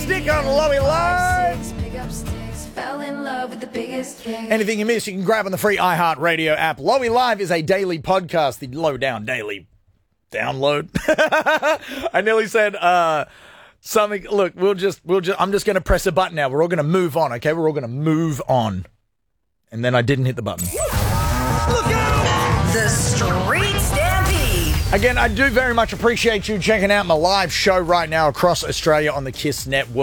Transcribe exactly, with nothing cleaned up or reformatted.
stick on Lowy Live. Pick up sticks, fell in love with the biggest thing. Anything you miss, you can grab on the free iHeartRadio app. Lowy Live is a daily podcast, the Lowdown Daily download. I nearly said uh, something. Look, we'll just, we'll just. I'm just going to press a button now. We're all going to move on. Okay, we're all going to move on. And then I didn't hit the button. Look out! The Street Stampede. Again, I do very much appreciate you checking out my live show right now across Australia on the KISS Network.